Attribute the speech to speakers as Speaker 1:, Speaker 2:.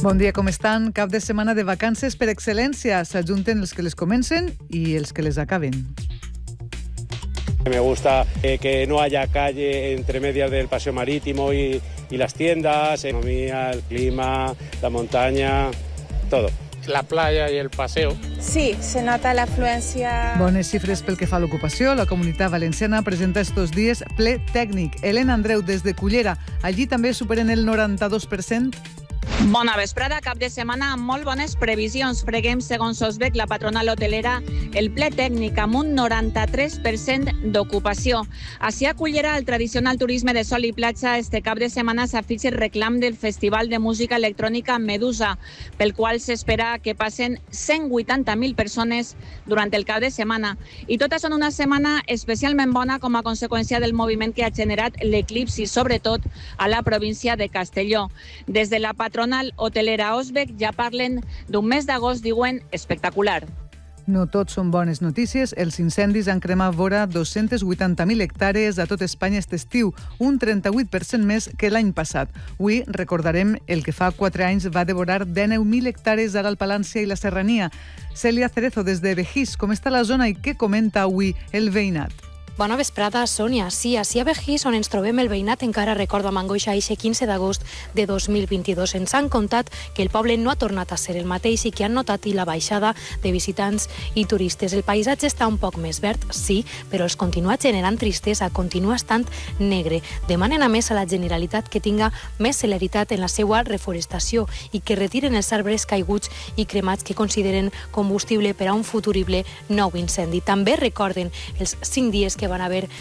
Speaker 1: Bon dia, com estan? Cap de setmana de vacances per excel·lència. S'ajunten els que les comencen i els que les acaben.
Speaker 2: Me gusta que no haya calle entre medias del paseo marítimo y las tiendas, economía, el clima, la montaña, todo.
Speaker 3: La playa y el paseo.
Speaker 4: Sí, se nota l'afluència.
Speaker 1: Bones xifres pel que fa a l'ocupació. La Comunitat Valenciana presenta estos dies ple tècnic. Helena Andreu, des de Cullera. Allí també superen el 92%.
Speaker 5: Bona vesprada, cap de setmana amb molt bones previsions. Preguem, segons Osbec, la patronal hotelera, el ple tècnic amb un 93% d'ocupació. Així a Cullera, el tradicional turisme de sol i platja, este cap de setmana s'afitxa el reclam del Festival de Música Electrònica Medusa, pel qual s'espera que passen 180.000 persones durant el cap de setmana. I totes són una setmana especialment bona com a conseqüència del moviment que ha generat l'eclipsi, sobretot a la província de Castelló. Des de la patronal hotelera Osbec ja parlen d'un mes d'agost, diuen, espectacular.
Speaker 1: No tot són bones notícies. Els incendis han cremat vora 280.000 hectàrees a tot Espanya aquest estiu, un 38% més que l'any passat. Avui recordarem el que fa 4 anys va devorar 19.000 hectàrees ara al Palància i la Serrania. Cèlia Cerezo, des de Begís, com està la zona i què comenta avui el veïnat?
Speaker 6: Bona vesprada, Sònia. Sí, així a Begís, on ens trobem, el veïnat encara recorda amb angoixa eixe 15 d'agost de 2022. Ens han contat que el poble no ha tornat a ser el mateix i que han notat la baixada de visitants i turistes. El paisatge està un poc més verd, sí, però els continua generant tristesa, continua estant negre. Demanen a més a la Generalitat que tinga més celeritat en la seva reforestació i que retiren els arbres caiguts i cremats que consideren combustible per a un futurible nou incendi. També recorden els 5 dies que van haver